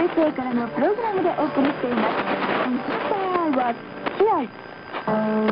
USA からのプログラムでお送りしています。インスパイアは試合。